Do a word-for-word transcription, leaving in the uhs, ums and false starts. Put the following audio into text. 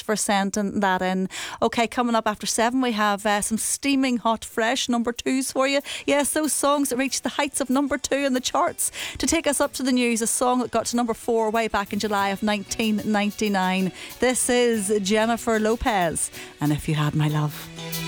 for sending that in. Okay, coming up after seven, we have uh, some steaming hot, fresh number twos for you. Yes, those songs that reached the heights of number two in the charts. To take us up to the news, a song that got to number four way back in July of nineteen ninety-nine. This is Jennifer Lopez, and If You Had My Love.